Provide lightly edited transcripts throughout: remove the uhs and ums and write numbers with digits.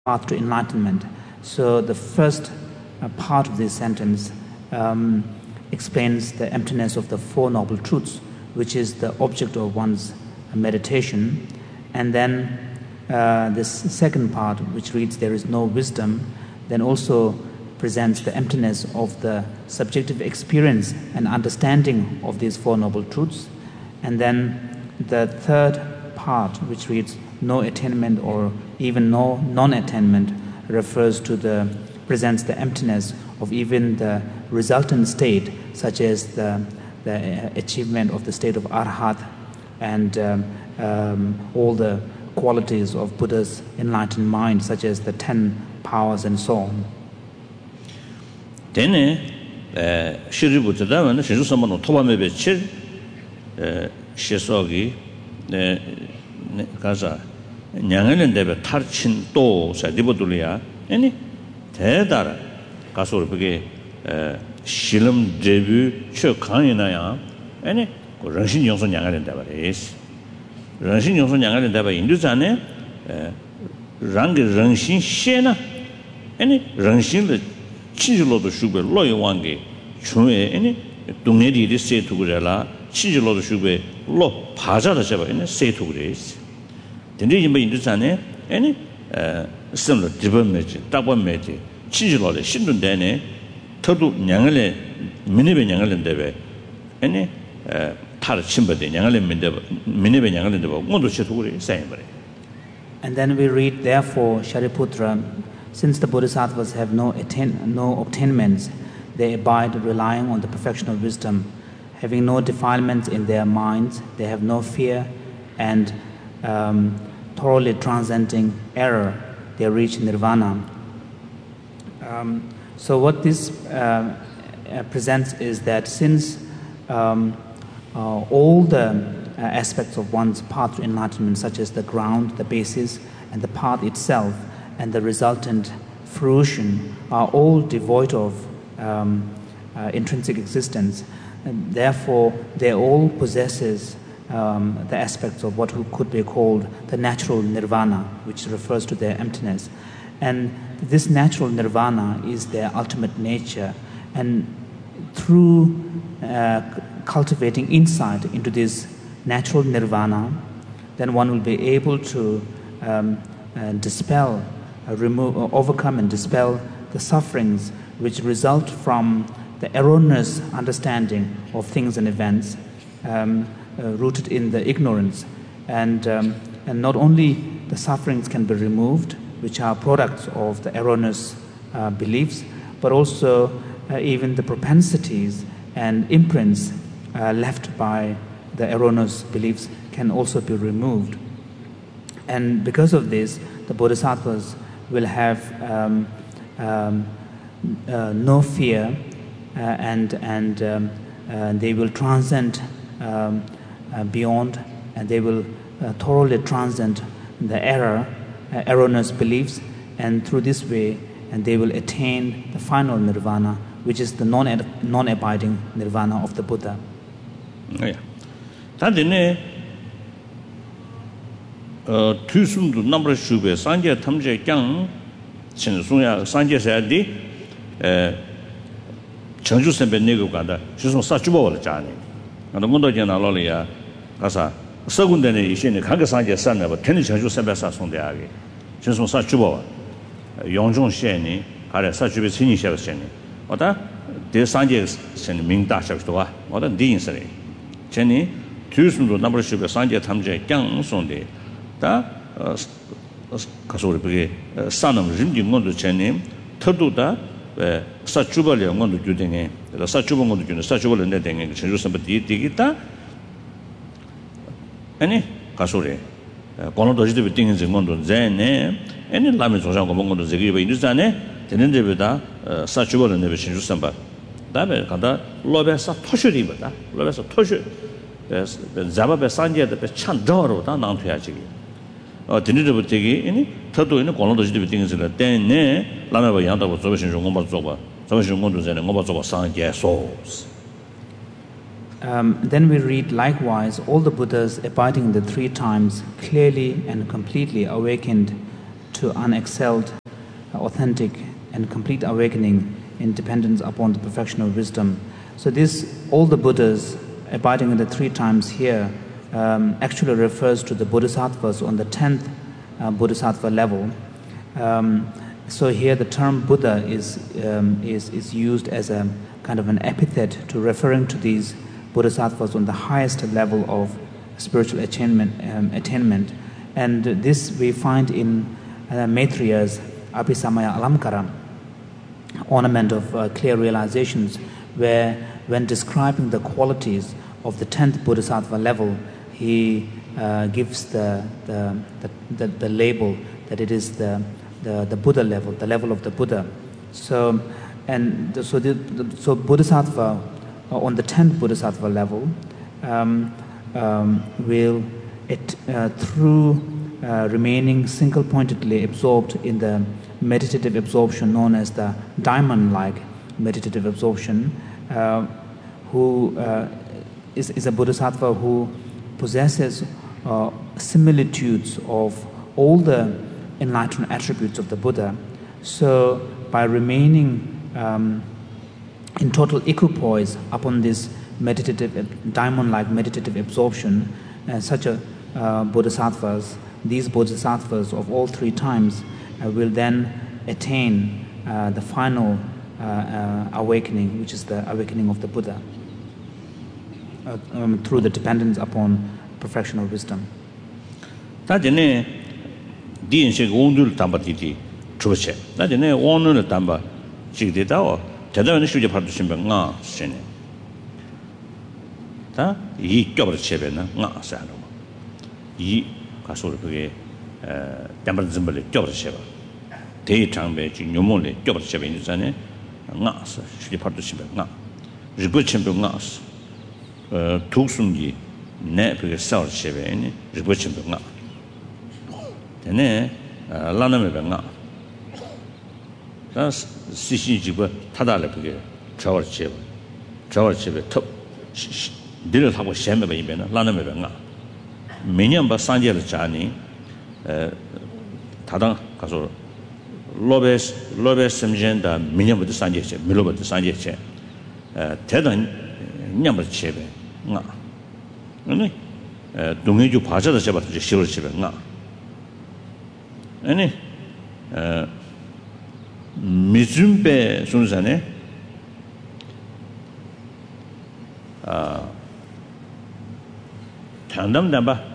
path to enlightenment. So the first part of this sentence explains the emptiness of the Four Noble Truths, which is the object of one's meditation. And then this second part, which reads, there is no wisdom, then also presents the emptiness of the subjective experience and understanding of these Four Noble Truths. And then the third part, which reads, no attainment or even no non-attainment, presents the emptiness of even the resultant state, such as the achievement of the state of Arhat and all the qualities of Buddha's enlightened mind, such as the 10 powers and so on. Then, Shiributada, when she was someone told me, she saw Gaza, Yangan Deva Tarchin Do, Sadibodulia, any Tedara, Casor Pigay, Shilam debut, Chokanaya, any Ranshin Johnson Yangan Deva is. Ranshin Johnson Yangan Deva in Duzane, Rang Ranshin Shena, any Ranshin the Chijolo the Sugar, Loy Wangi, Chue, any Dunedi say to Gurella, Chijolo the Sugar, Lo Paza the Sheba, and say to Grace. The name in Duzane, any similar Dibber Magic, Double Magic, Chijolo, Shindun Dane, Total Yangale, Minibe Yangalan Deve, any Tar Chimba de Yangalan Minibe Yangalan Deva, one to Cheturi, same. And then we read, therefore, Shariputra, since the Bodhisattvas have no obtainments, they abide relying on the perfection of wisdom. Having no defilements in their minds, they have no fear, and thoroughly transcending error, they reach nirvana. So what this presents is that since all the aspects of one's path to enlightenment, such as the ground, the basis, and the path itself, and the resultant fruition, are all devoid of intrinsic existence, and therefore they all possesses the aspects of what could be called the natural nirvana, which refers to their emptiness. And this natural nirvana is their ultimate nature, and through cultivating insight into this natural nirvana, then one will be able to overcome and dispel the sufferings which result from the erroneous understanding of things and events rooted in the ignorance. And not only the sufferings can be removed, which are products of the erroneous beliefs, but also even the propensities and imprints left by the erroneous beliefs can also be removed. And because of this, the Bodhisattvas will have no fear, and they will transcend beyond, and they will thoroughly transcend the erroneous beliefs, and through this way, and they will attain the final nirvana, which is the non-abiding nirvana of the Buddha. Yeah. Tadine Tusum number Shube, Sanja Tamje Yang, Chinsuya, Sanja Sadi, Chanju Sembe Negugada, she's on such a journey. And the Mundo Janalolia, Casa, secondary is in the Kagasanja Sana, but 10 Chanju Sebasa on the Agi. She's on such a Yongjong Sheni, had such a Sini Sheni. Or that, the Sanjas send Ming Dasha, or the Dean Sari. Jenny, Tusum number Shube, Sanja Tamje Yang Sunday. Da Kasuri son of Rimdi Mondo Chenim, Toduda, Sachuba Mondo Juding, the Sachuba Mondo Jun, Sachuba netting, Chinusabati, Digita. Any Kasuri, one of those things in Mondo Zene, any Lamis was Mondo Zegi in Zane, the Nindevida, Sachuba and never Chinusamba. That Kanda, Lobesa Toshuri, but Lobesa Toshu, Zababa Sanja, the Chandoro, down to Yachi. Dinner take any Tato in a column of things in the Den, Lama Yanda was always in Romazoba, Salvation Mondos and Mobazoba Sanja souls. Then we read, likewise, all the Buddhas abiding in the 3 times, clearly and completely awakened to unexcelled, authentic, and complete awakening in dependence upon the perfection of wisdom. So all the Buddhas abiding in the 3 times here actually refers to the Bodhisattvas on the 10th Bodhisattva level. So here the term Buddha is used as a kind of an epithet to referring to these Bodhisattvas on the highest level of spiritual attainment. And this we find in Maitriya's Abhisamaya Alamkara, ornament of clear realizations, where when describing the qualities of the 10th Bodhisattva level, he gives the label that it is the Buddha level, the level of the Buddha. So Bodhisattva on the 10th Bodhisattva level will through remaining single-pointedly absorbed in the meditative absorption known as the diamond-like meditative absorption, who is a Bodhisattva who possesses similitudes of all the enlightened attributes of the Buddha. So by remaining in total equipoise upon this meditative, diamond-like meditative absorption, such a these bodhisattvas of all 3 times will then attain the final awakening, which is the awakening of the Buddha, through the dependence upon perfection of wisdom. 이 가서를 그게 담발 좀벌 껴버셔 봐. 대장배 지 뇨mol에 껴버셔 봐. 인자네 나서 쉽게 받도 싶어. 나. 리고 챔도 나서 독순기 내 그게 싸우셔 봐. 리고 챔도 나. 되네. 라나메 봐. 나. 다 시시지고 타달래 그게 저월셔 봐. 저월셔 봐. 톱 늘을 하고 셴매 봐 이면은 라나메 봐. 나. 매년바 산제를 자니 다당 가서 로베스 심젠다 매년부터 산제체 밀로부터 산제체 대단 냠을 쳬베 나 아니 동해주 바자다 잡아서 시를 쳬베 나 아니 미준베 순산에 장담담바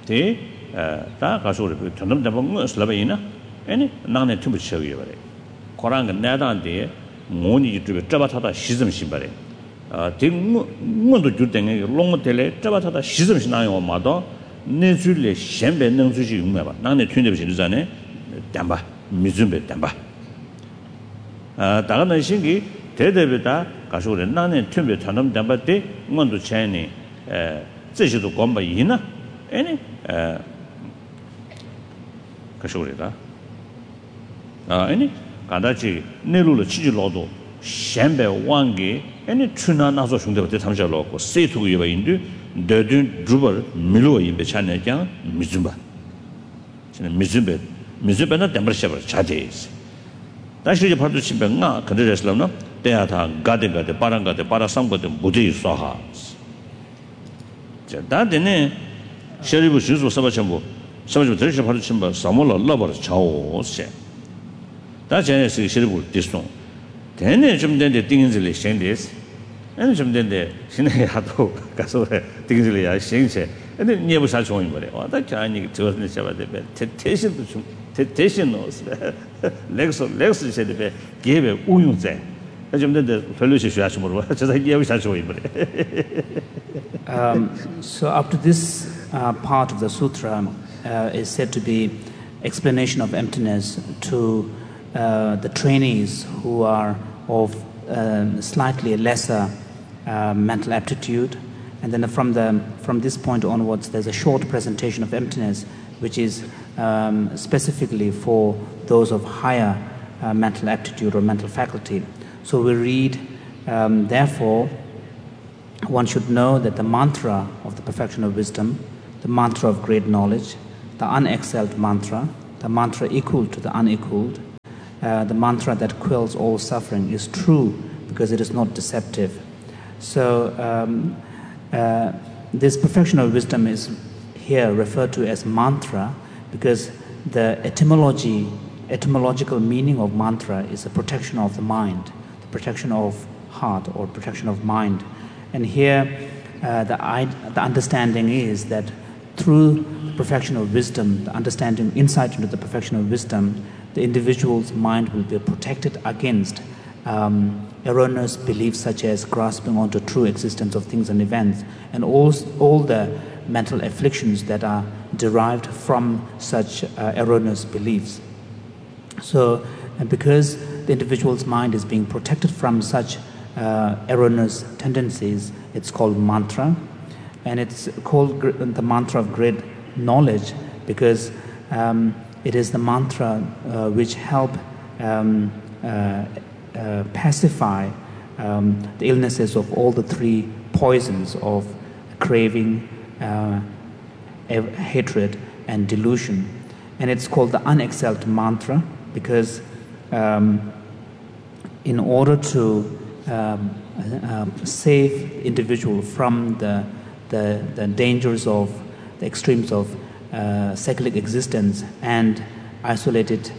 다 가서를 장담담바 슬라베이나 아니 나네 틈을 쳐요 버래 고랑가 내다한테 모니 유튜브 잡아타다 시즘 신발에 대문도 줄땡에 롱모텔에 잡아타다 시즘 신나요 마도 내줄래 셴베 능수지 용매봐 나네 튠데 비지잖아요 담바 미준베 담바 다가는 신기 대대비다 가서를 나네 틈에 장담담바 때 문도 채니 제시도 권바 이나 아니 가쇼리다 아니 간다지 내로를 치질로도 셴베 왕게 아니 추나 나서 중대부터 잠자로고 세투고 여바인데 더든 주벌 밀로 임베 차내장 미준바 저는 미준베나 담버셔버 차데스 다시 이제 받을 신병아 그들에서는 대하다 가데가데 바랑가데 바라상거데 무대이 쏴하 자 다데네 셔리부 주소 사바첨부 들으셔 바로 침바 사몰라 러버 차오세 다제네스 셔리부 디스톤 대네 좀 된데 띵인들이 생데스 아니 좀 된데 신의 하도 가서 띵인들이 생세 근데 니에 살 좋은 거래 와다 자니 저는 잡아대 대신도 좀 대신 넣었어 렉스 셔리베 게베 우용제 좀 된데 별로시 쉬하시 모르고 저다 니에 살 좋은 거래 So up to this part of the sutra is said to be explanation of emptiness to the trainees who are of slightly lesser mental aptitude, and then from this point onwards there's a short presentation of emptiness which is specifically for those of higher mental aptitude or mental faculty. So we read, therefore one should know that the mantra of the perfection of wisdom, the mantra of great knowledge, the unexcelled mantra, the mantra equal to the unequaled, the mantra that quells all suffering is true because it is not deceptive. So this perfection of wisdom is here referred to as mantra because the etymological meaning of mantra is the protection of the mind, the protection of heart or protection of mind. And here the understanding is that through the perfection of wisdom, the understanding, insight into the perfection of wisdom, the individual's mind will be protected against erroneous beliefs such as grasping onto true existence of things and events, and all the mental afflictions that are derived from such erroneous beliefs. So, and because the individual's mind is being protected from such erroneous tendencies, it's called mantra, and it's called the mantra of great knowledge because it is the mantra which help pacify the illnesses of all the three poisons of craving, hatred, and delusion. And it's called the unexcelled mantra because in order to save the individual from the dangers of the extremes of cyclic existence and isolated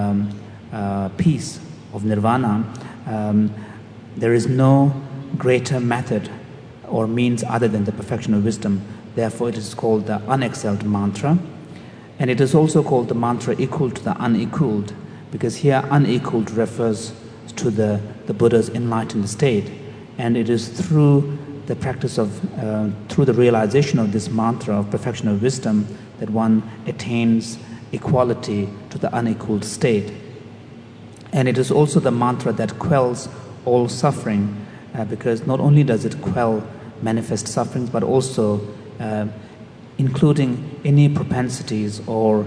peace of nirvana, there is no greater method or means other than the perfection of wisdom. Therefore, it is called the unexcelled mantra. And it is also called the mantra equal to the unequaled, because here unequaled refers to the Buddha's enlightened state. And it is through the practice of, through the realization of this mantra of perfection of wisdom that one attains equality to the unequaled state. And it is also the mantra that quells all suffering, because not only does it quell manifest sufferings, but also including any propensities or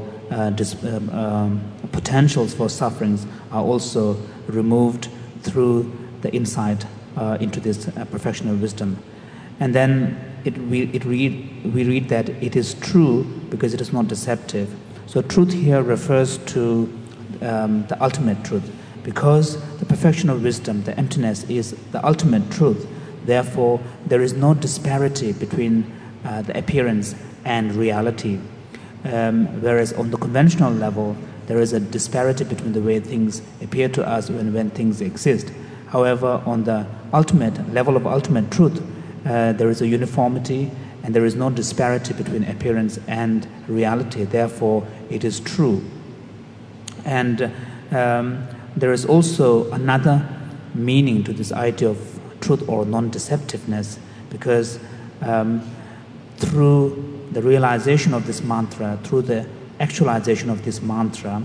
potentials for sufferings are also removed through the insight into this perfection of wisdom. And then we read that it is true because it is not deceptive. So truth here refers to the ultimate truth. Because the perfection of wisdom, the emptiness, is the ultimate truth. Therefore, there is no disparity between the appearance and reality. Whereas on the conventional level, there is a disparity between the way things appear to us when things exist. However, on the ultimate level of ultimate truth, there is a uniformity and there is no disparity between appearance and reality. Therefore, it is true. And there is also another meaning to this idea of truth or non-deceptiveness, because through the realization of this mantra, through the actualization of this mantra,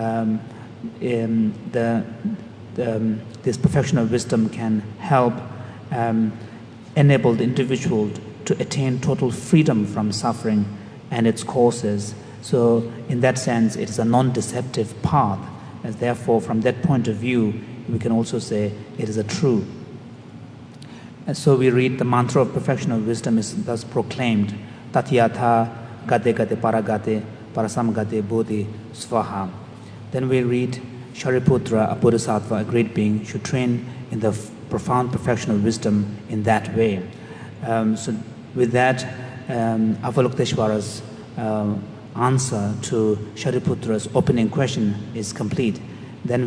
this perfection of wisdom can help enable the individual to attain total freedom from suffering and its causes. So in that sense, it is a non-deceptive path. And therefore, from that point of view, we can also say it is a true. And so we read the mantra of perfection of wisdom is thus proclaimed, Tatyatha Gate Gate Paragate Parasam Gate Bodhi Svaha. Then we read, Shariputra, a bodhisattva, a great being, should train in the profound perfection of wisdom in that way. So with that, Avalokiteshvara's answer to Shariputra's opening question is complete. Then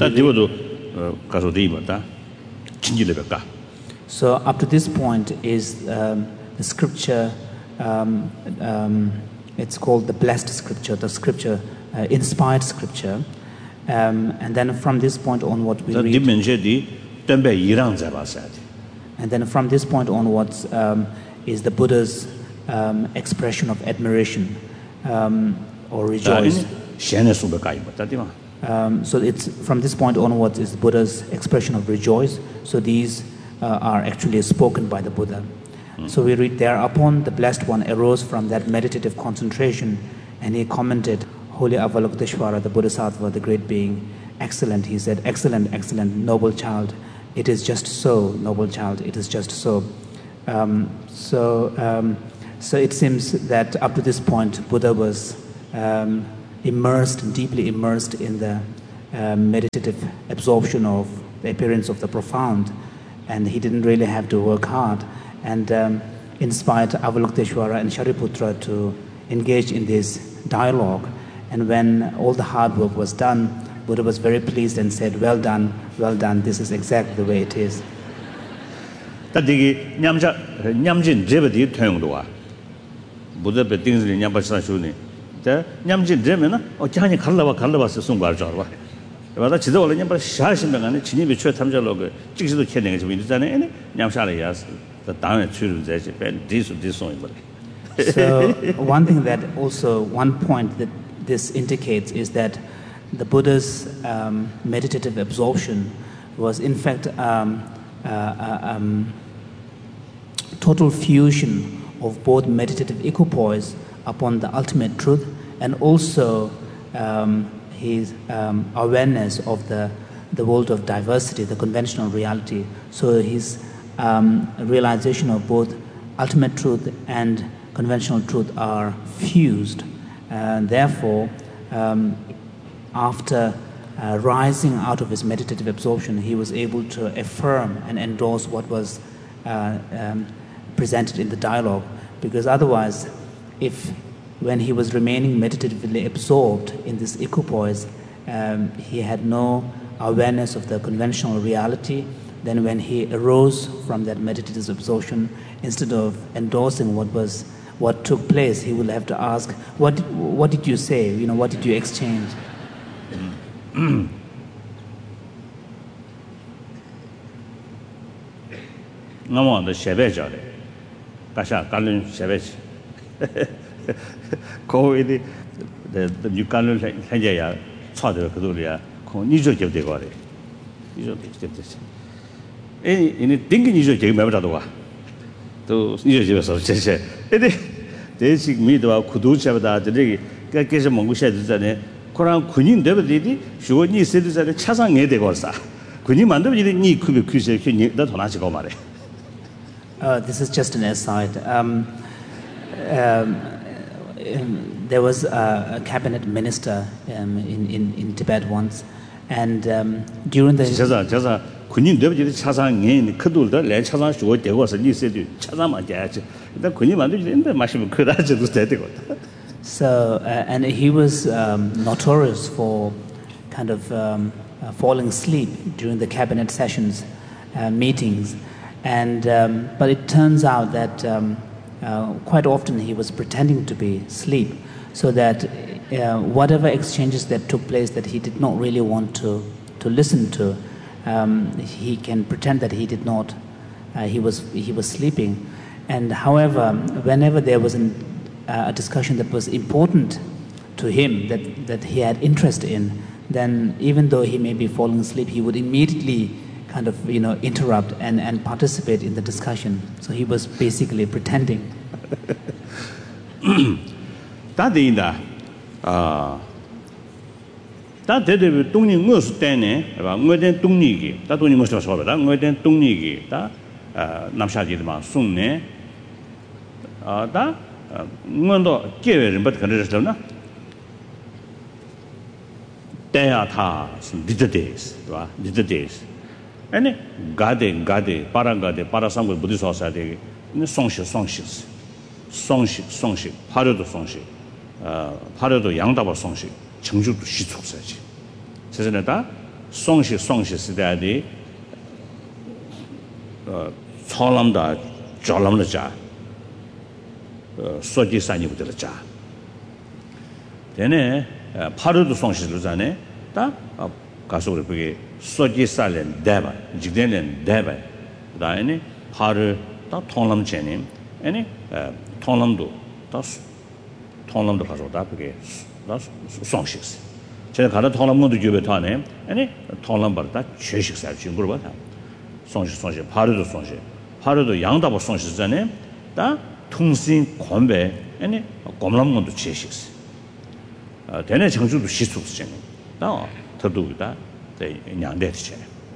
so up to this point is the scripture, it's called the blessed scripture, the scripture, inspired scripture. And then from this point onward we read, and then from this point onwards is the Buddha's expression of admiration or rejoice. So it's from this point onwards is the Buddha's expression of rejoice. So these are actually spoken by the Buddha. So we read, thereupon the blessed one arose from that meditative concentration, and he commented, Holy Avalokiteshvara, the Bodhisattva, the great being, excellent, he said, excellent, excellent, noble child. It is just so, noble child, it is just so. So it seems that up to this point, Buddha was deeply immersed in the meditative absorption of the appearance of the profound, and he didn't really have to work hard, and inspired Avalokiteshvara and Shariputra to engage in this dialogue. And when all the hard work was done, Buddha was very pleased and said, well done, this is exactly the way it is. Tadigi nyamjin jebadi tongdoa. Buddha betings in Yambasashuni. The nyamjin demena, or Jani Kalava Sumbar Jarva. But that's all Yamba Shashim and Chini Tamjaloga, Chisu Kenning with any Yamshalias, the town at Churu, this one. So one point that this indicates is that the Buddha's meditative absorption was in fact total fusion of both meditative equipoise upon the ultimate truth and also his awareness of the world of diversity, the conventional reality. So his realization of both ultimate truth and conventional truth are fused. And therefore, after rising out of his meditative absorption, he was able to affirm and endorse what was presented in the dialogue. Because otherwise, if when he was remaining meditatively absorbed in this equipoise, he had no awareness of the conventional reality, then when he arose from that meditative absorption, instead of endorsing what took place, he will have to ask, what did you say? What did you exchange? No, the Shevej, Kasha, Kalun Shevej. Go with the new Kalun Hajaya, Father Kaduria, Nijo give the body. Any thinking you should give Mavadua. To Nijo of Cheshe. They seek me to our Kuducha, the day, Kakes Mongusha, Koran Kunin Devidi, she would need cities at the Chasang Edegosa. Kunimanda didn't need Kubi Kushi, that Honachiko Mare. This is just an aside. There was a cabinet minister in Tibet once, and during the Kunin Devidi Chasang in Kadulda, Land Chasang Shua, there was a new city, Chasama Jaj, the Kunimanda in the Mashim Kudaja to stay. So, and he was notorious for kind of falling asleep during the cabinet sessions, meetings. And but it turns out that quite often he was pretending to be asleep, so that whatever exchanges that took place that he did not really want to listen to, he can pretend that he did not. He was sleeping, and however, whenever there was a discussion that was important to him, that he had interest in, then even though he may be falling asleep, he would immediately kind of interrupt and participate in the discussion. So he was basically pretending. That in that the Tony Mus Dane about Modern Tunigi, that only most of us over that Modern Tunigi, that Namshadi Sune, that Mondo Kevin, but Canada. They are little days. And Gade, Parangade, Parasam Buddhist Society, in the songship, Parado songship, Parado Yangdaba songship, Chengju to Shitsu Sachi. Says that songship, daddy, Cholamda, Jolamda, Soji Sani with the Cha. Then Parado songship Luzane, that Kasuri. Soji Salen Deva, Jigden Deva, Diane, Paru, Tonlam Chenim, any Tonlamdo, that's Tonlam the Kasotapke, that's songship. Chenakana Tonlam to Jubetane, any Tonlam Barta, Cheshik Sachi Gurbata, Songi, Paru the Songi, Paru the Yangdaba Songi Zane, da Tungsin Kombe, any Gomlam to Cheshis. Then I change to Shisu Chenim. Now, to do that. Young dead chair.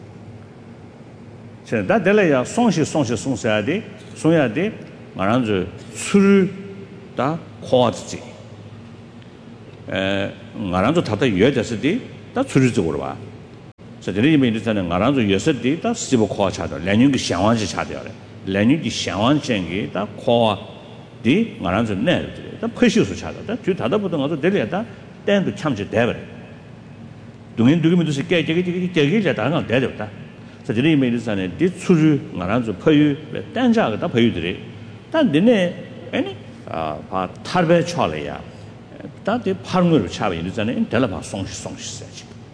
So that delay of Songshadi, Soyade, Maranzo, Suru, da quality. ngaranzo tata yuedasdi da 추리적으로 봐. 저들이 이미지는 ngaranzo yuesdi da 시보 khoa 차다. 레닌기 샹완지 차대요. 레닌기 샹완쟁기 다 khoa 디 ngaranzo 내. 다 퍼시우스 차다. 다 주다다부터 가서 내려다 땡도 참지 대버. 동인 두기면도 깨깨깨깨깨깨 다가 대졌다. 저들이 이미지는 디 추리 ngaranzo 퍼유 땡자가 다 퍼유들이. 단 내내 아니 바 탈배 쳐려야. 다들 파르르 차베 있잖아요. 델라바 송시.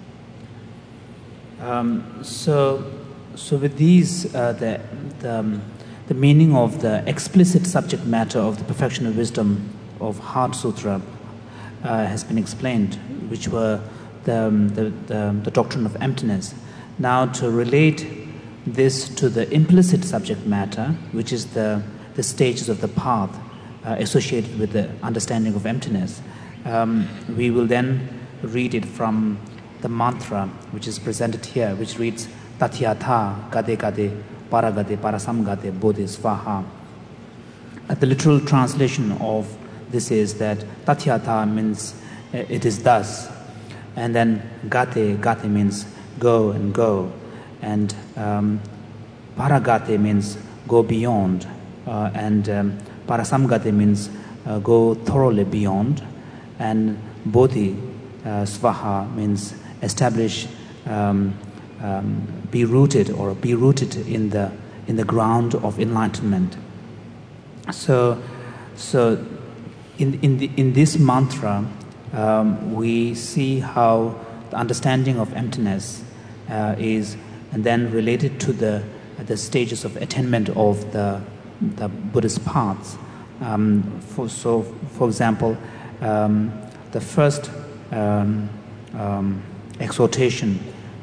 So with these the meaning of the explicit subject matter of the perfection of wisdom of Heart Sutra has been explained, which were the doctrine of emptiness. Now to relate this to the implicit subject matter, which is the stages of the path associated with the understanding of emptiness, we will then read it from the mantra which is presented here, which reads Tatyatha Gade Gade Paragade Parasamgade Bodhi Svaha. The literal translation of this is that Tatyatha means it is thus, and then Gate means go and go, and Paragate means go beyond, and Parasamgate means go thoroughly beyond, and Bodhi Svaha means establish, be rooted in the ground of enlightenment. So in this mantra, we see how the understanding of emptiness is, and then related to the stages of attainment of the Buddhist paths. For example, the first exhortation,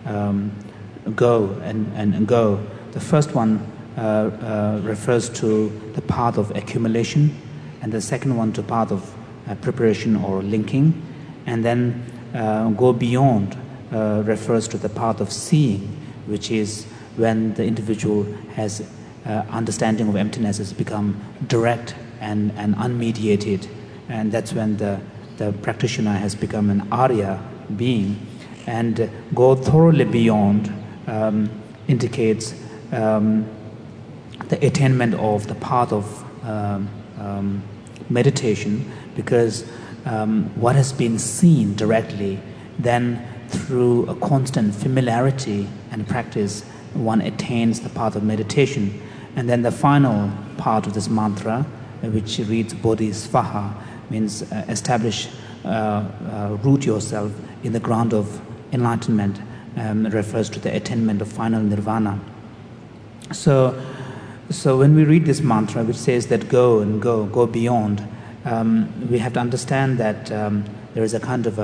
go and go. The first one refers to the path of accumulation, and the second one to path of preparation or linking, and then go beyond refers to the path of seeing, which is when the individual has understanding of emptiness has become direct and unmediated, and that's when the practitioner has become an Arya being. And go thoroughly beyond indicates the attainment of the path of meditation, because what has been seen directly, then through a constant familiarity and practice, one attains the path of meditation. And then the final part of this mantra, which reads Bodhi Svaha, means establish, root yourself in the ground of enlightenment, refers to the attainment of final nirvana. So when we read this mantra, which says that go and go beyond, we have to understand that there is a kind of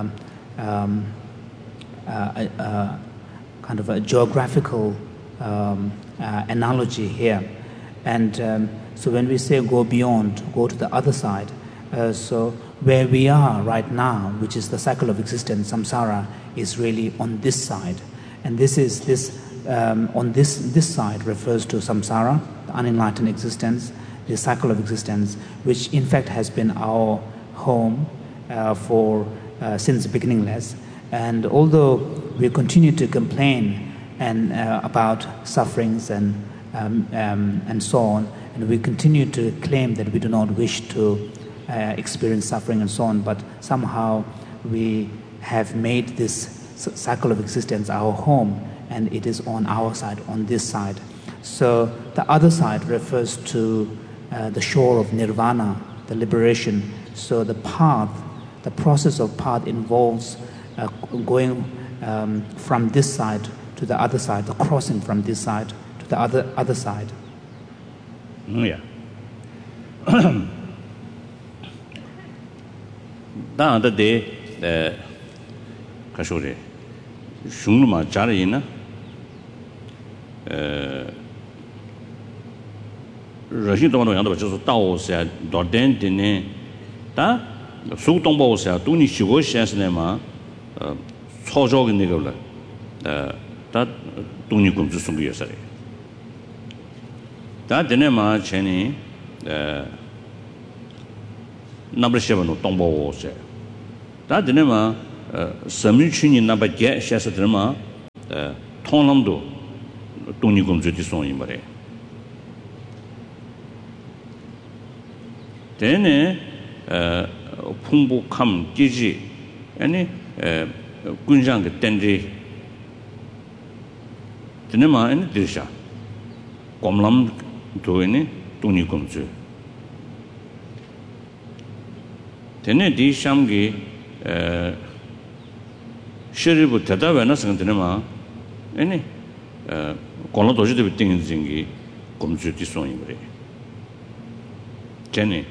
a geographical analogy here. And so when we say go beyond, go to the other side, so where we are right now, which is the cycle of existence, samsara, is really on this side. And this on this side refers to samsara, the unenlightened existence, the cycle of existence, which in fact has been our home since beginningless. And although we continue to complain about sufferings and so on, and we continue to claim that we do not wish to experience suffering and so on, but somehow we have made this cycle of existence our home, and it is on our side, on this side. So the other side refers to the shore of nirvana, the liberation. So the process of path involves going from this side to the other side, the crossing from this side to the other side. Yeah. Down the day, Kashore, Shunuma Jarina, Rashidon, just Tao said, Dorden Dine, Da, Sutombo said, Duni Shugo Shasnema, Chojog Nigola, that Dunicum to Sungi. That Dinema Chenny, number 7 of Tombo said. 다 되네마 섬유춘이 나바게 샤스들마 통남도 독립공주의 송이 말해. 되네 풍부함 기지 아니 군장 그 땐지 되네마 아니 들으셔. 곰람 도에네 독립공주. 되네 디샴기 시리부 대답하나 생각되네마 아니 꼴로 도저히 띵인 생기 공주의 송이 말해. 제네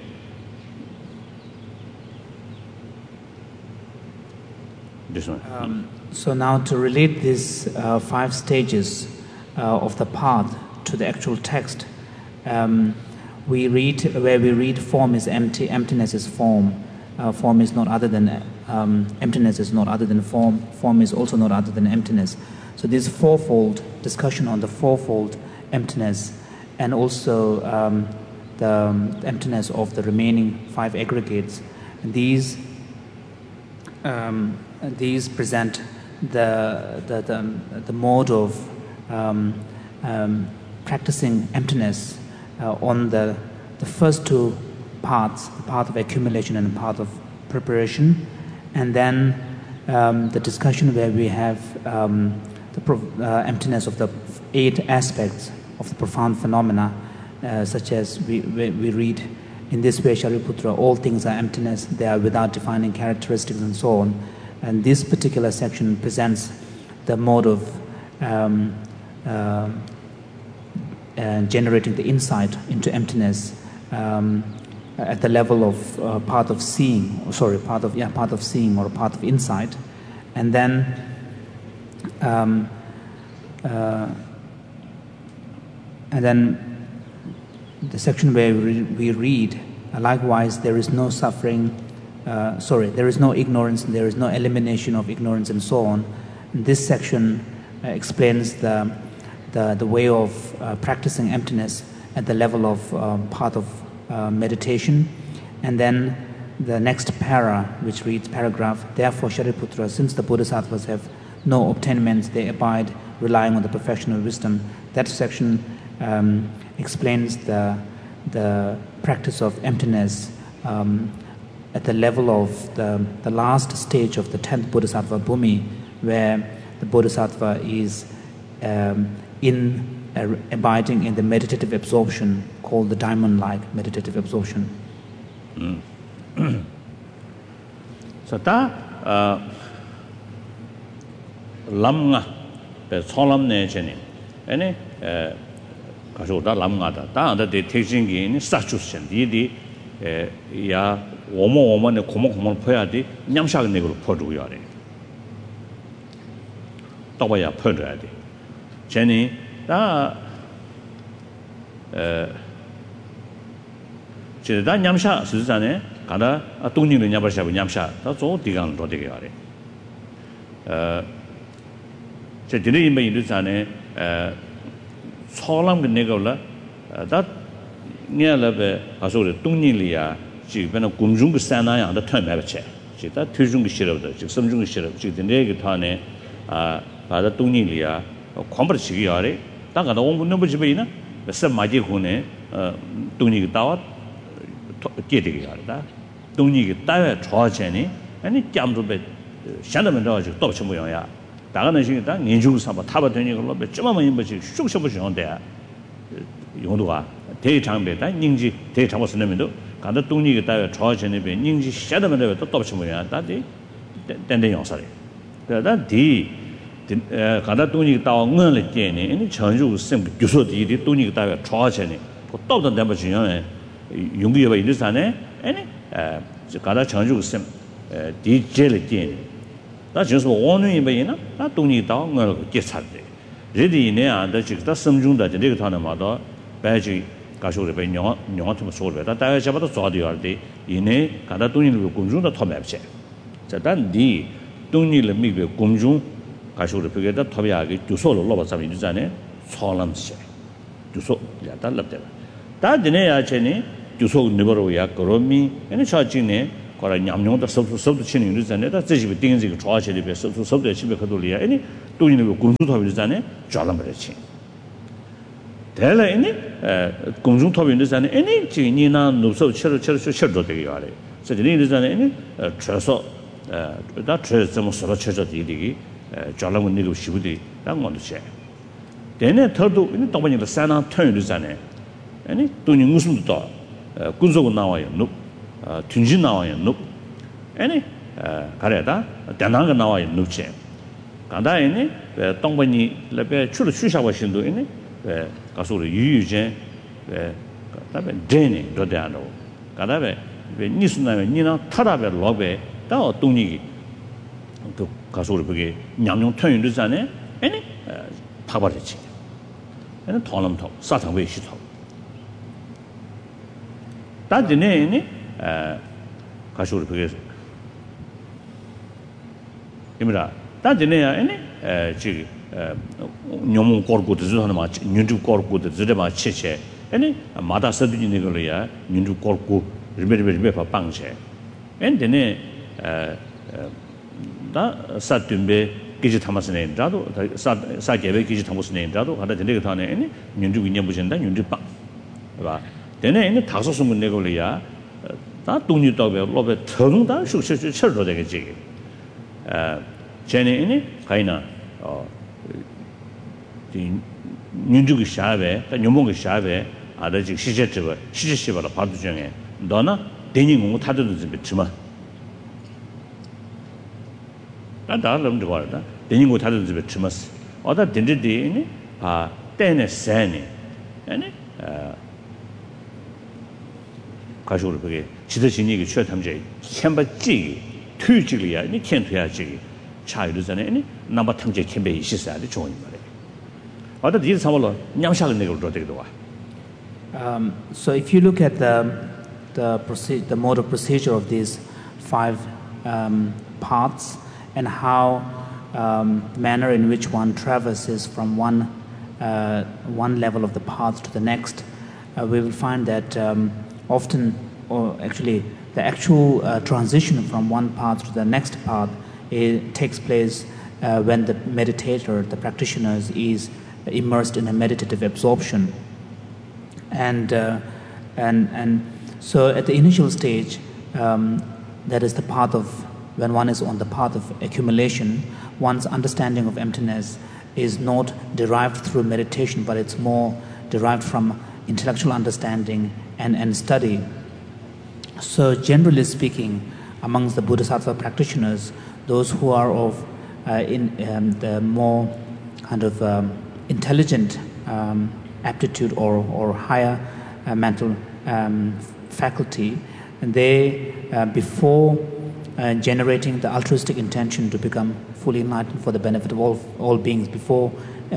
So now to relate these 5 stages of the path to the actual text, we read form is empty, emptiness is form. Form is not other than emptiness is not other than form. Form is also not other than emptiness. So this fourfold discussion on the fourfold emptiness and also the emptiness of the remaining 5 aggregates. These present the mode of practicing emptiness on the first 2 parts, the path of accumulation and the path of preparation, and then the discussion where we have the emptiness of the 8 aspects of the profound phenomena, such as we read in this way, Shariputra, all things are emptiness, they are without defining characteristics and so on. And this particular section presents the mode of generating the insight into emptiness at the level of path of seeing, path of seeing or path of insight, and then the section where we read, likewise, there is no suffering. There is no ignorance, there is no elimination of ignorance, and so on. And this section explains the way of practicing emptiness at the level of path of meditation. And then the next para, which reads paragraph, therefore, Shariputra, since the Bodhisattvas have no obtainments, they abide relying on the perfection of wisdom. That section explains the practice of emptiness at the level of the last stage of the 10th Bodhisattva Bhumi, where the Bodhisattva is abiding in the meditative absorption called the diamond-like meditative absorption. So that lamga the solemn jenny any 가서다 람가다 다한테 대신기 스타추션 디디 야 오모오모네 고모고모 퍼야지 냠샤가 내고 퍼주야 돼. 또봐야 퍼줘야 돼. 제니 다 제다 냠샤 스즈자네 가다 동님을 냠바샤고 냠샤 다조 디강 도되게 하래. 제 디네 임에 인도자네 소람 그네고라 다 냐라베 가서를 동님이야 지금은 공중 그 산나야 다 털매버체 지다 퇴중 그 싫어도 지금 섬중 그 싫어 지금 내게 타네 바다 동님이야 컴버치기 하래 다가다 온분 넘버 집에이나 몇 마지 후네 동님이 따와 깨되게 하다 동님이 따와 좋아지니 아니 짬도베 샹다면 더 또 좀 모양이야 다가는 시기다 년중 삼아 타바 되는 걸로 몇 점만 임버지 쑥쑥 보시는데 용도가 대장배다 닝지 대장버스 내면도 간다 동리가 따와 좋아지는 배 닝지 샹다면 또 좀 모양이야 다디 땡땡 용사래 그러다 디 간다 동리가 따와 응을 깨네 아니 전주 sem 교소들이 동리가 따와 좋아지네 또도 내가 중요해 용기가 있는 산에 아니 간다 전주 sem 디젤 깨네 다就是오는 이면이나 나 동리 따와 응을 깨차대 레디네 안다 지금 섬중다这个他呢嘛到白去 가쇼를 배 영어한테 소를 다 다가 잡아도 좋아도 할때 이내 가다 동리를 공중도 터매지 자단디 동리를 미베 공중 가쇼를 배게다 터배하게 주소로 넣어서 이잖아요 소람시 주소 야다 납대 다 되네야 전에 주소 네버로야 그러미 에네 차진네 거라 냠뇽도 섭도 치는 일이잖아요. 다 제집이 띵지 그 좋아하시는 배 섭도 집에 가도리야. 아니 또 있는 거 공중톱이잖아요. 좋아란 말이지. 대래니 공중톱인데잖아요. 아니 지니나 노서 철도 되게 하래. 그래서 이제는 최소 다 최소 서로 쳐져도 이게 좋아라는 거 쉬우디 랑 건데. 대내 더도 이 동반이도 산나 턴이잖아요. 아니 돈이 무슨 또 군소고 나와요. tunji nawayo nup ene kareda dananga nawayo nupche kanda ene tongbani lebe chulu chushawa shindu ene kasuru yuyujen tabe dene rodano kanda be nisuna nina tarabe lobe da 동력이 그 kasuru 그게 냠용 턴유르잖아요 ene 파바르지 ene 통람통 사상외 시토 다드네 가쇼를 그게 이미라 다지네야 에네 지 뇽몽 거르고도 저는 막 윤주 거르고도 저래 막 치체 에네 마다 서두지는 걸이야 윤주 거르고 리베리베 방체 엔데네 다 사tumbe 기지 담았으네 라도 사게베 기지 담았으네 라도 하다 되게 타네 에네 윤주 위념 보신다 윤주 방 봐 되네 에네 다섯 숨은 내 걸이야 다 돈이 더베 로베 더다 숙식을 철로 되겠지. 제네니 가이나 윤주기 샤베 뇽몽기 샤베 아다지 시제트버 시제시버라 바도 중에 너나 대닝공 타도도 좀 뱉지마. 나 다른 거 말다. 대닝공 타도도 좀 뱉지마스. 어다 딘디디니 때네 세니. 아니 가쇼를 그게 지도진이 그 최탐제 캠바지 투지리야 니 켄투야지 차유르잖아요. 남바 탐제 캠베 있으셔야 돼 좋은 말이에요. 어디 뒤에 상월로 냠샤를 내고 그러더라도 와. So if you look at the mode of procedure of these five paths and how manner in which one traverses from one level of the path to the next, we will find that often, or actually, the actual transition from one path to the next path takes place when the meditator, the practitioner, is immersed in a meditative absorption. And so, at the initial stage, that is the path of when one is on the path of accumulation, one's understanding of emptiness is not derived through meditation, but it's more derived from intellectual understanding and study. So generally speaking, amongst the Bodhisattva practitioners, those who are of the more kind of intelligent aptitude or higher mental faculty, and they before generating the altruistic intention to become fully enlightened for the benefit of all beings, before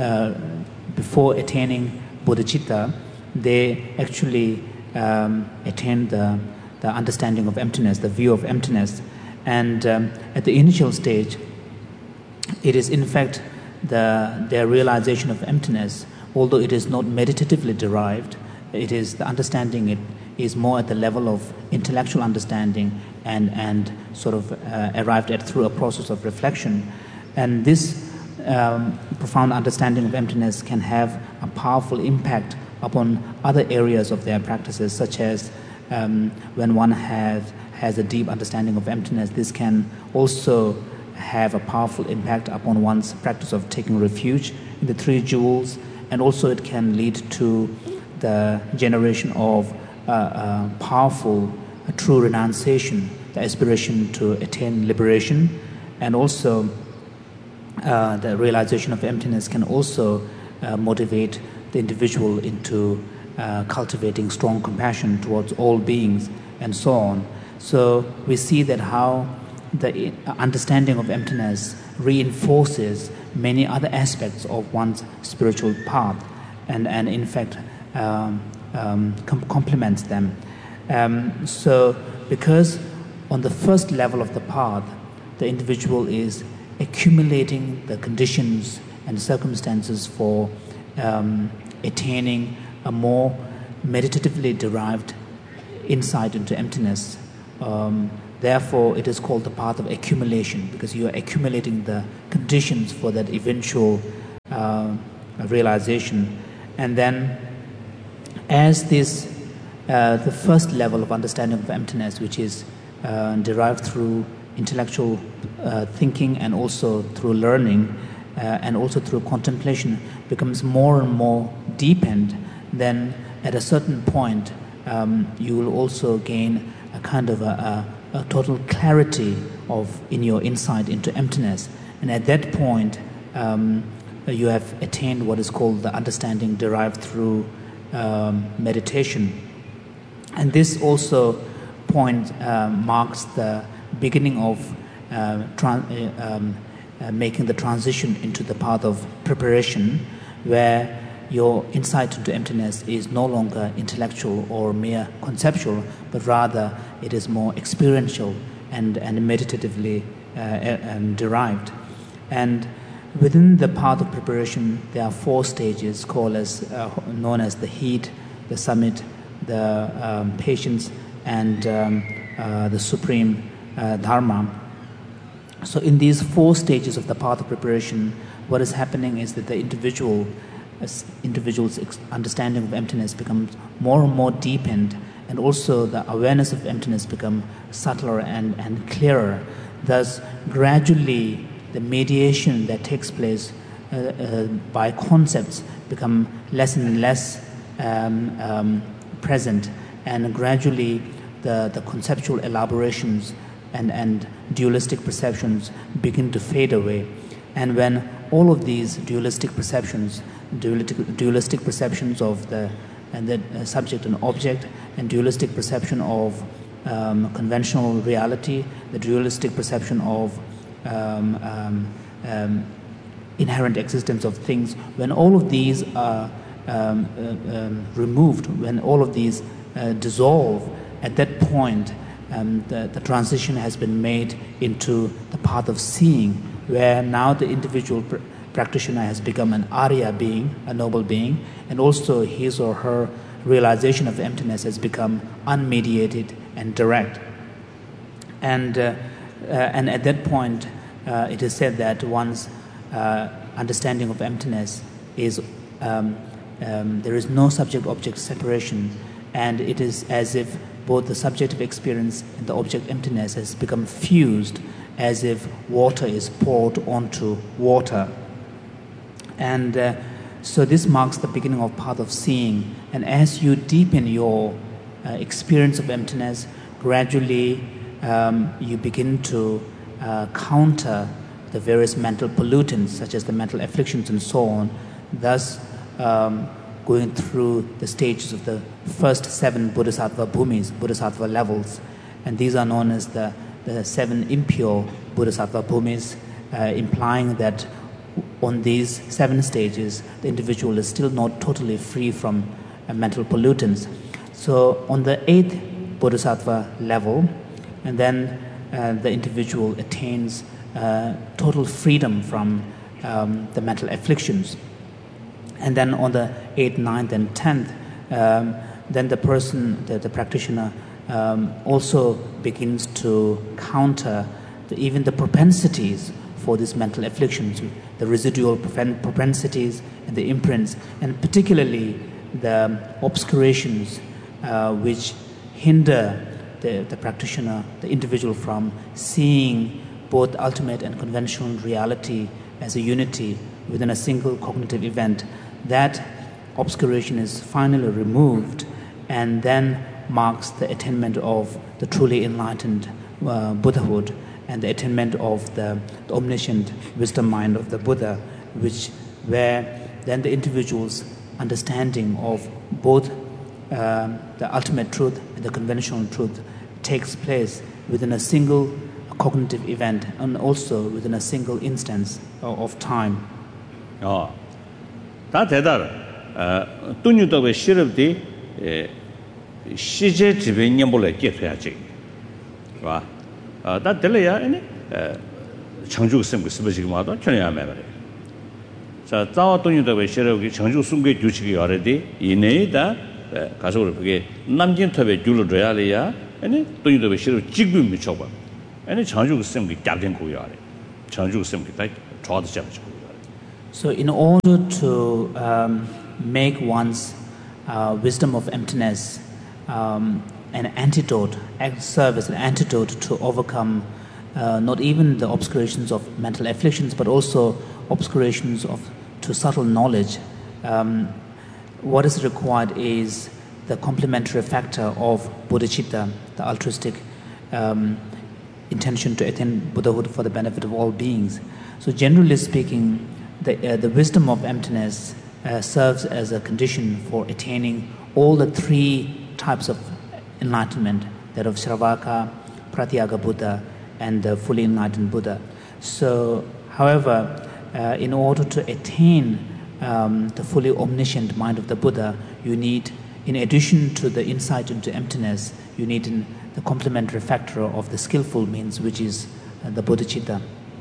attaining bodhicitta, they actually attain the understanding of emptiness, the view of emptiness. And at the initial stage, it is in fact their realization of emptiness, although it is not meditatively derived, it is the understanding, it is more at the level of intellectual understanding and sort of arrived at through a process of reflection. And this profound understanding of emptiness can have a powerful impact upon other areas of their practices, such as when one has a deep understanding of emptiness, this can also have a powerful impact upon one's practice of taking refuge in the three jewels, and also it can lead to the generation of powerful true renunciation, the aspiration to attain liberation, and also the realization of emptiness can also motivate the individual into cultivating strong compassion towards all beings and so on. So we see that how the understanding of emptiness reinforces many other aspects of one's spiritual path and in fact complements them. So because on the first level of the path, the individual is accumulating the conditions and circumstances for attaining a more meditatively derived insight into emptiness. Therefore, it is called the path of accumulation, because you are accumulating the conditions for that eventual realization. And then, as this, the first level of understanding of emptiness, which is derived through intellectual thinking and also through learning and also through contemplation, becomes more and more deepened, then at a certain point you will also gain a kind of a total clarity in your insight into emptiness. And at that point you have attained what is called the understanding derived through meditation. And this also point marks the beginning of making the transition into the path of preparation, where your insight into emptiness is no longer intellectual or mere conceptual, but rather it is more experiential and meditatively derived. And within the path of preparation, there are 4 stages known as the heat, the summit, the patience, and the supreme dharma. So in these 4 stages of the path of preparation, what is happening is that the individual's understanding of emptiness becomes more and more deepened, and also the awareness of emptiness becomes subtler and clearer. Thus, gradually, the mediation that takes place by concepts become less and less present, and gradually the conceptual elaborations and dualistic perceptions begin to fade away. And when all of these dualistic perceptions of the subject and object, and dualistic perception of conventional reality, the dualistic perception of inherent existence of things, when all of these are removed, when all of these dissolve, at that point the transition has been made into the path of seeing, where now the individual practitioner has become an Arya being, a noble being, and also his or her realization of emptiness has become unmediated and direct. And at that point, it is said that one's understanding of emptiness is there is no subject-object separation, and it is as if both the subjective experience and the object emptiness has become fused, as if water is poured onto water. And so this marks the beginning of path of seeing. And as you deepen your experience of emptiness, gradually you begin to counter the various mental pollutants, such as the mental afflictions and so on, thus going through the stages of the first 7 bodhisattva bhumis, bodhisattva levels. And these are known as the 7 impure bodhisattva bhumis, implying that on these 7 stages, the individual is still not totally free from mental pollutants. So on the 8th bodhisattva level, and then the individual attains total freedom from the mental afflictions. And then on the 8th, 9th, and 10th, then the person, the practitioner, also begins to counter even the propensities for these mental afflictions, the residual propensities and the imprints, and particularly the obscurations which hinder the practitioner, the individual, from seeing both ultimate and conventional reality as a unity within a single cognitive event. That obscuration is finally removed, and then marks the attainment of the truly enlightened Buddhahood and the attainment of the omniscient wisdom mind of the Buddha, where then the individual's understanding of both the ultimate truth and the conventional truth takes place within a single cognitive event, and also within a single instance of time. 다 대달 뚜뉴도베 시럽디 시제 지배념불에 깨야지. 와. 다 들려야 아니 청주 섬 스버지고 와도 전혀 안 말해. 자, 자와 뚜뉴도베 시럽기 청주 숨게 주치기 알아디 이내다 가서 그게 남진 탑에 줄을 줘야리야 아니 돈이도 싫어 지금 미쳐 봐 아니 장주 쌤이 값된 거야 장주 쌤이 다 좋아도 잡지 So in order to make one's wisdom of emptiness an antidote, serve as an antidote to overcome not even the obscurations of mental afflictions, but also obscurations to subtle knowledge, what is required is the complementary factor of bodhicitta, the altruistic intention to attain Buddhahood for the benefit of all beings. So generally speaking, the wisdom of emptiness serves as a condition for attaining all the three types of enlightenment, that of Shravaka, Pratyaga Buddha, and the fully enlightened Buddha. So, however, in order to attain the fully omniscient mind of the Buddha, you need, in addition to the insight into emptiness, you need the complementary factor of the skillful means, which is the bodhicitta.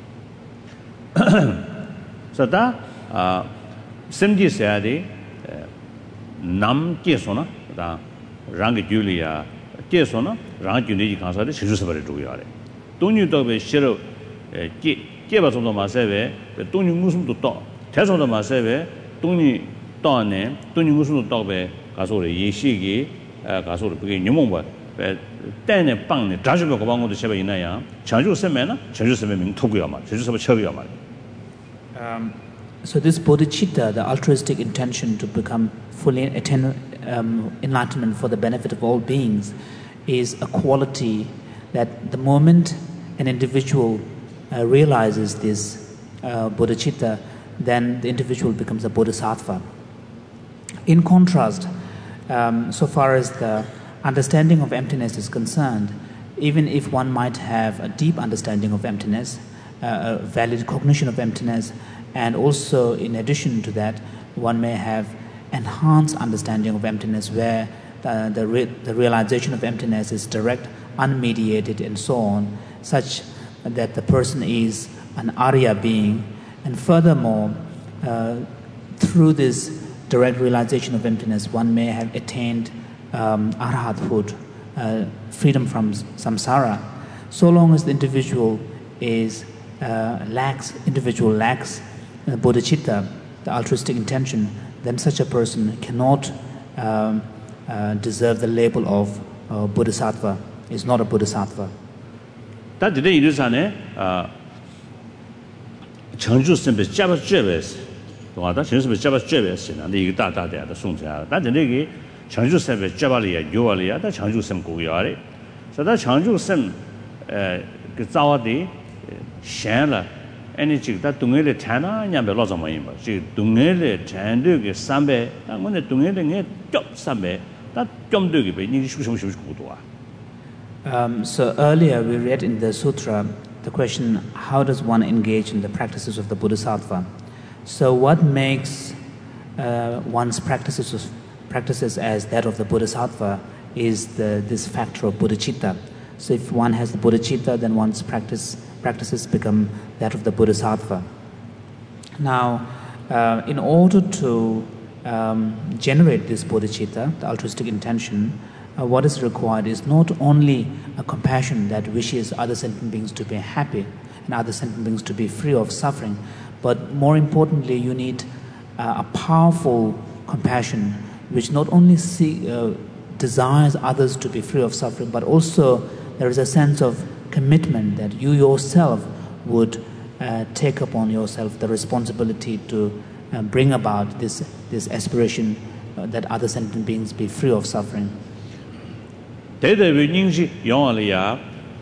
So that Simji said, Nam Kesona, Rangi Julia, Kesona, Rangi Juni Kansa, Shizusavari Duyare. Don't you talk with Shiro Kevas on the Maseve, but don't you Muslim to talk? Test on the Maseve, don't you Tone, don't you Muslim to talk with Kasori, Yeshigi, Kasori, Numumba, but then a pang, Jajaka Bango to Sheva Inaya, Chanju Semena, Chanju Seming Tokuyama, Chanju Chaviyama. So this bodhicitta, the altruistic intention to become fully attain enlightenment for the benefit of all beings, is a quality that the moment an individual realizes this bodhicitta, then the individual becomes a bodhisattva. In contrast, so far as the understanding of emptiness is concerned, even if one might have a deep understanding of emptiness, a valid cognition of emptiness, and also in addition to that, one may have enhanced understanding of emptiness where the realization of emptiness is direct, unmediated, and so on, such that the person is an Arya being. And furthermore, through this direct realization of emptiness, one may have attained arhathood, freedom from samsara. So long as the individual lacks bodhicitta, the altruistic intention, then such a person cannot deserve the label of bodhisattva, is not a bodhisattva. That today it is an Changju Simple Java Jevis. What that is Java Jevis, and the data there, the Sunja. That the Negi Changju Simple Javalia, Yualia, that Changju Sim Guyari. So that Changju Sim Gizawadi, Shanla, energy that Tungele Tana, Yambe Lozamaima. She Tungele Tandu, Sambe, and when the Tungele Job Sambe, that Jom Dugi, Nishu. So earlier we read in the sutra the question, how does one engage in the practices of the bodhisattva? So what makes one's practices as that of the bodhisattva is this factor of bodhicitta. So if one has the bodhicitta, then one's practices become that of the bodhisattva. Now, in order to generate this bodhicitta, the altruistic intention, what is required is not only a compassion that wishes other sentient beings to be happy and other sentient beings to be free of suffering, but more importantly, you need a powerful compassion which not only desires others to be free of suffering, but also there is a sense of commitment that you yourself would take upon yourself the responsibility to bring about this aspiration that other sentient beings be free of suffering. Dede we nyingji yongaliya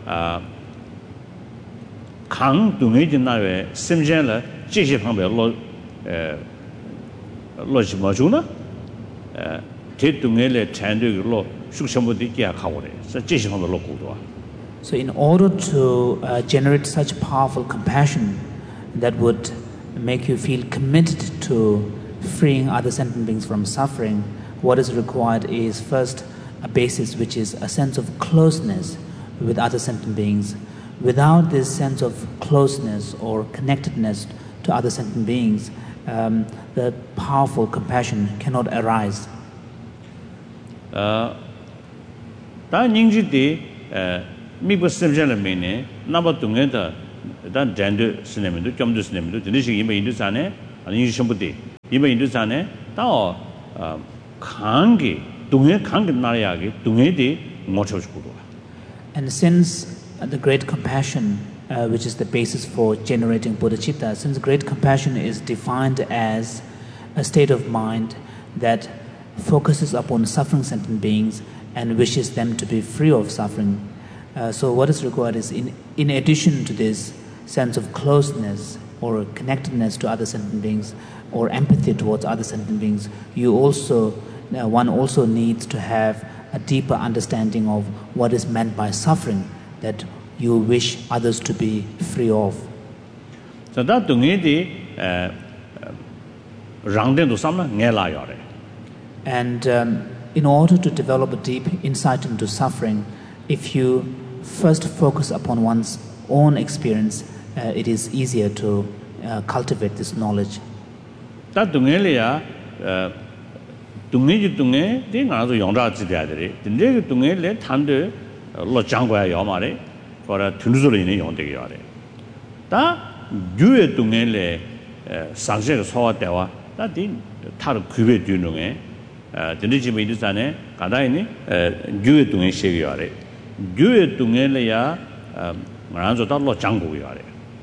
kang dungi jinawe simjen la jishi pangbe lo ji mo ju na te dungi le chandu lo shukshamu di kya khawre sa jishi pangbe lo ku do. So in order to generate such powerful compassion that would make you feel committed to freeing other sentient beings from suffering, what is required is first a basis which is a sense of closeness with other sentient beings. Without this sense of closeness or connectedness to other sentient beings, the powerful compassion cannot arise. 다 닝지디 미부 심절을 메네 나바 동에다 단 젠드 스네면도 점도 스네면도 드니시 이메 인도산에 아니 전부디 이메 인도산에 다 강기 동에 강기 나라야기 동에디 못 쳐주고. And since the great compassion, which is the basis for generating bodhicitta, since great compassion is defined as a state of mind that focuses upon suffering sentient beings and wishes them to be free of suffering. So what is required is, in addition to this sense of closeness or connectedness to other sentient beings or empathy towards other sentient beings, one also needs to have a deeper understanding of what is meant by suffering that you wish others to be free of. So that and in order to develop a deep insight into suffering, if you first focus upon one's own experience, it is easier to cultivate this knowledge. That 동해지 동해 내가도 용라지 돼야들이 근데 동해에 탄데 로 장고야 요 말에 거라 튼두소리네 용되게 요래 다 유에 동해에 상세가 소화되와 다디 타르 귀베 뒤능에 드니지메 이르산에 가다이니 유에 동해 시게 요래 유에 동해에야 말한서 달로 장고 요래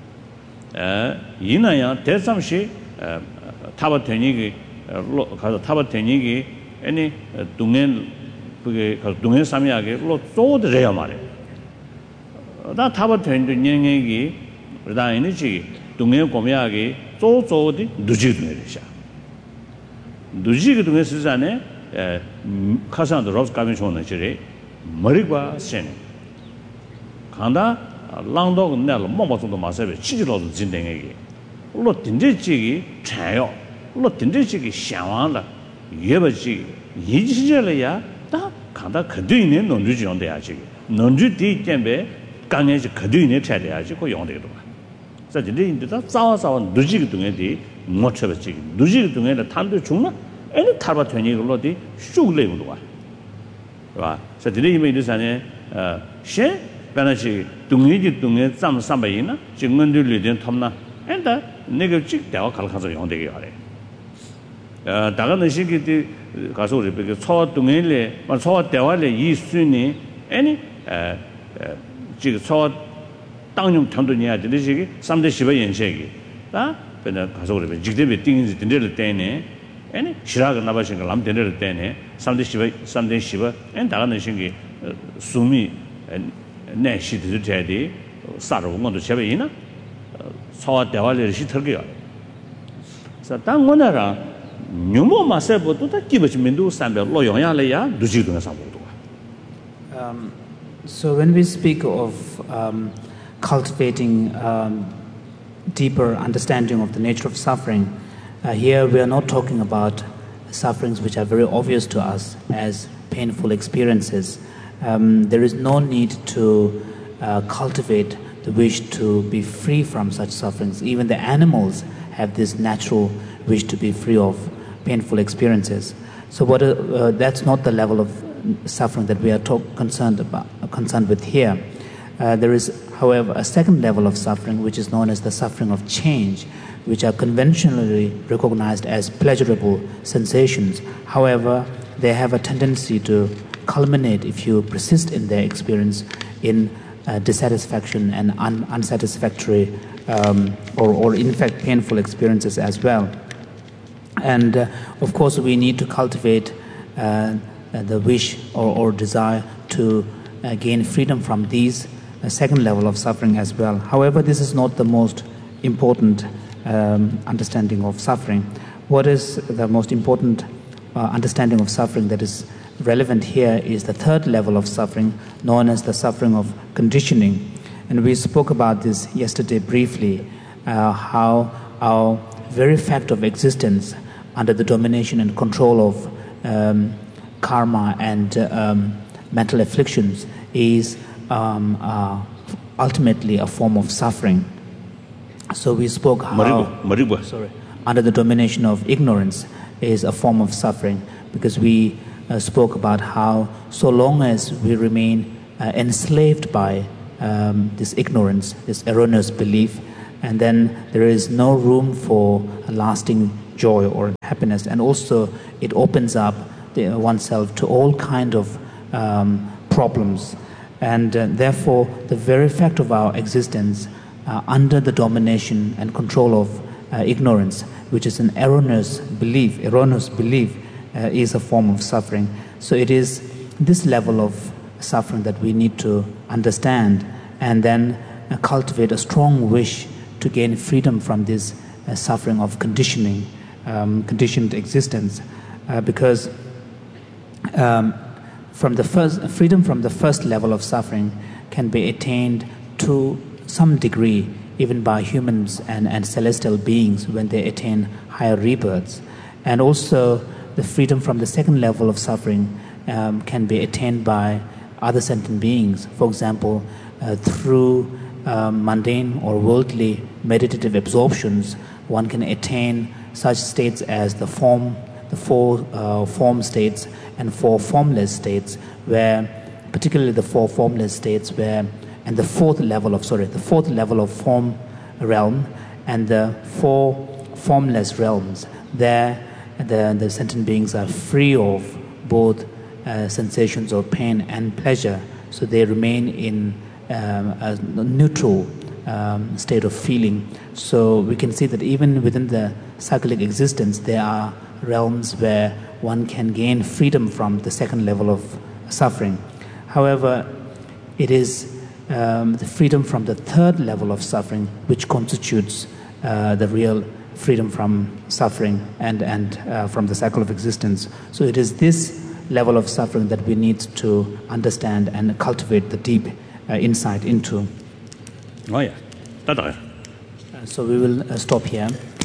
이나야 대삼시 타바테니기 가서 타바테니기 아니 동행 그게 가서 동행 삼야게 로 쪼드래야 말이야. 나 타바테니도 년행이 그다음에지 동행 고미야게 쪼쪼디 누지도래샤. 누지게 동행 시간에 카산도 로스 가미션은 지리 머리가 센. 간다 랑도 내로 뭐뭐도 마세베 치지로도 진행에게. 로 딘제지기 차요. 로 딘제지기 샹왕라 예버지 이지절이야 다 간다 그뒤에 논주지 용돼야지 논주 뒤쯤에 강에지 그뒤에 차려야지 그 용되도 봐 그래서 인도다 싸워서 누지기 동에디 못 쳐버지 누지기 동에는 탄도 중나 애는 탈바 되니 걸로디 쑥레고도 봐 봐. 그래서 이미 이르산에 셰 변하지 동에지 동에 쌈 삼바이나 증언들이 된 탐나 엔다 내가 직 대화 갈가서 용되게 하래 다가는 시기들 가서 우리 그 초동일에 초 대화에 이 순이 아니 지금 초 땅용 전도니야 되는 시기 3대 10의 연세기 다 근데 가서 우리 직대비 띵인지 된들 때네 아니 시라가 나바신 걸 남된들 때네 3대 10의 엔 다가는 시기 수미 내시들 제디 사로 것도 제베이나 초 대화를 시터게요 그래서 땅원하라 So when we speak of cultivating deeper understanding of the nature of suffering, here we are not talking about sufferings which are very obvious to us as painful experiences. There is no need to cultivate the wish to be free from such sufferings. Even the animals have this natural wish to be free of painful experiences. So that's not the level of suffering that we are concerned with here. There is, however, a second level of suffering, which is known as the suffering of change, which are conventionally recognized as pleasurable sensations. However, they have a tendency to culminate, if you persist in their experience, in dissatisfaction and unsatisfactory or in fact painful experiences as well. And of course we need to cultivate the wish or desire to gain freedom from these second level of suffering as well. However, this is not the most important understanding of suffering. What is the most important understanding of suffering that is relevant here is the third level of suffering, known as the suffering of conditioning. And we spoke about this yesterday briefly, how our very fact of existence under the domination and control of karma and mental afflictions is ultimately a form of suffering. So we spoke how under the domination of ignorance is a form of suffering, because we spoke about how so long as we remain enslaved by this ignorance, this erroneous belief, and then there is no room for a lasting joy or happiness. And also it opens up oneself to all kind of problems. And therefore, the very fact of our existence under the domination and control of ignorance, which is an erroneous belief, is a form of suffering. So it is this level of suffering that we need to understand and then cultivate a strong wish to gain freedom from this suffering of conditioning, conditioned existence, because freedom from the first level of suffering can be attained to some degree even by humans and celestial beings when they attain higher rebirths. And also the freedom from the second level of suffering can be attained by other sentient beings. For example, through mundane or worldly meditative absorptions, one can attain such states as the four form states and four formless states, where particularly the four formless states and the fourth level of form realm and the four formless realms, there the sentient beings are free of both sensations of pain and pleasure, so they remain in a neutral state of feeling. So we can see that even within the cyclic existence, there are realms where one can gain freedom from the second level of suffering. However, it is the freedom from the third level of suffering which constitutes the real freedom from suffering and from the cycle of existence. So it is this level of suffering that we need to understand and cultivate the deep insight into. Oh yeah, so we will stop here.